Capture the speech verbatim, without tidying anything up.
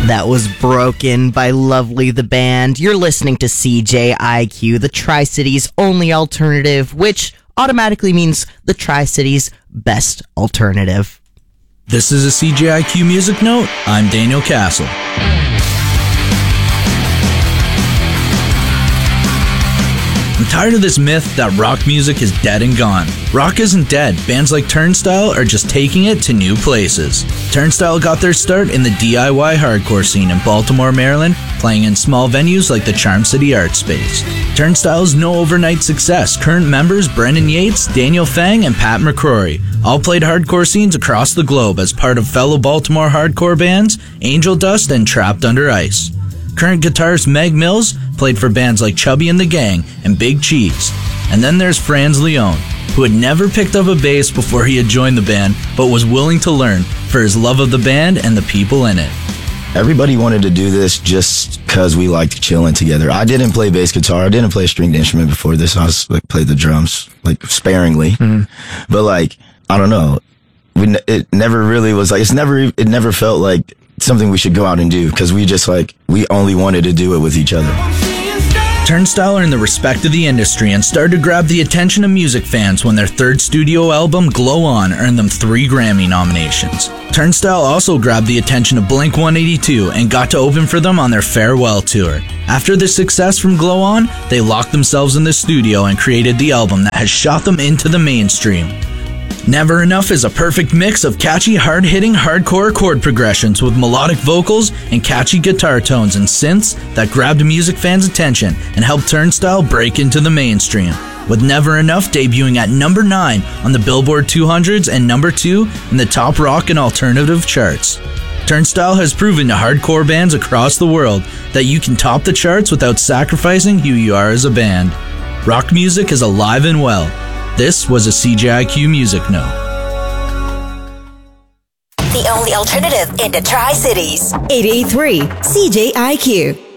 That was Broken by Lovely the Band. You're listening to C J I Q, the Tri-Cities' only alternative, which automatically means the Tri-Cities' best alternative. This is a C J I Q Music Note. I'm Daniel Castle. I'm tired of this myth that rock music is dead and gone. Rock isn't dead. Bands like Turnstile are just taking it to new places. Turnstile got their start in the D I Y hardcore scene in Baltimore, Maryland, playing in small venues like the Charm City Art Space. Turnstile is no overnight success. Current members Brendan Yates, Daniel Fang, and Pat McCrory all played hardcore scenes across the globe as part of fellow Baltimore hardcore bands Angel Dust and Trapped Under Ice. Current guitarist Meg Mills played for bands like Chubby and the Gang and Big Cheese. And then there's Franz Leone, who had never picked up a bass before he had joined the band, but was willing to learn for his love of the band and the people in it. Everybody wanted to do this just because we liked chilling together. I didn't play bass guitar. I didn't play a stringed instrument before this. I was like played the drums, like sparingly. Mm-hmm. But like, I don't know. We it never really was like, it's never, it never felt like something we should go out and do because we just like, we only wanted to do it with each other. Turnstile earned the respect of the industry and started to grab the attention of music fans when their third studio album, Glow On, earned them three Grammy nominations. Turnstile also grabbed the attention of Blink one eighty-two and got to open for them on their farewell tour. After the success from Glow On, they locked themselves in the studio and created the album that has shot them into the mainstream. Never Enough is a perfect mix of catchy, hard-hitting, hardcore chord progressions with melodic vocals and catchy guitar tones and synths that grabbed music fans' attention and helped Turnstile break into the mainstream, with Never Enough debuting at number nine on the Billboard two hundreds and number two in the top rock and alternative charts. Turnstile has proven to hardcore bands across the world that you can top the charts without sacrificing who you are as a band. Rock music is alive and well. This was a C J I Q Music Note. The only alternative in the Tri-Cities. eight eighty-three C J I Q.